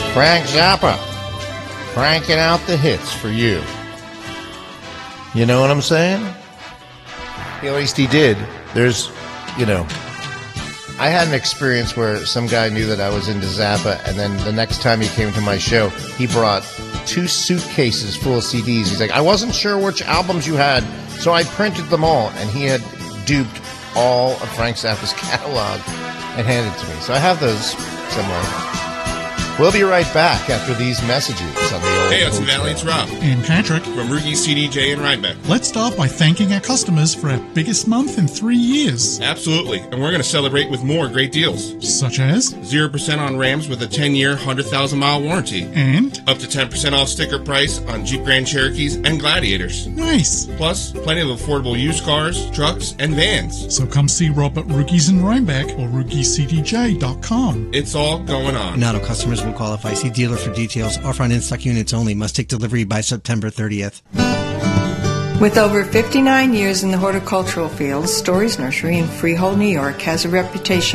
Frank Zappa, cranking out the hits for you. You know what I'm saying? At least he did. There's, I had an experience where some guy knew that I was into Zappa, and then the next time he came to my show, he brought 2 suitcases full of CDs. He's like, I wasn't sure which albums you had, so I printed them all. And he had duped all of Frank Zappa's catalog and handed it to me. So I have those somewhere. We'll be right back after these messages on the old Hey, Hudson Valley, it's Rob. And Patrick. From Rugi CDJ in Rhinebeck. Let's start by thanking our customers for our biggest month in 3 years. Absolutely. And we're going to celebrate with more great deals. Such as? 0% on Rams with a 10-year, 100,000-mile warranty. And? Up to 10% off sticker price on Jeep Grand Cherokees and Gladiators. Nice. Plus, plenty of affordable used cars, trucks, and vans. So come see Rob at Rugi's in Rhinebeck or RugiCDJ.com. It's all going on. Not all customers will qualify. See dealer for details. Offer on in-stock units only. Must take delivery by September 30th. With over 59 years in the horticultural field, Story's Nursery in Freehold, New York has a reputation